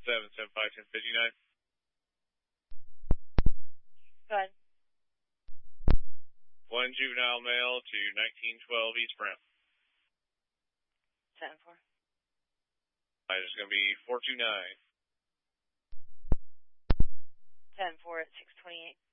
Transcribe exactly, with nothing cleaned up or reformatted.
seven seven five ten fifty-nine. Go ahead. One juvenile male to nineteen twelve East Brown. ten four. Alright, it's going to be four two nine. ten four at six twenty-eight.